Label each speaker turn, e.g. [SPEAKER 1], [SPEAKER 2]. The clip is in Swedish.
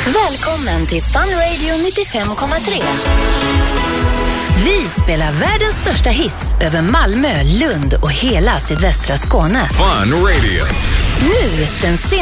[SPEAKER 1] Välkommen till Fun Radio 95,3. Vi spelar världens största hits över Malmö, Lund och hela sydvästra Skåne.
[SPEAKER 2] Fun Radio.
[SPEAKER 1] Nu, den senaste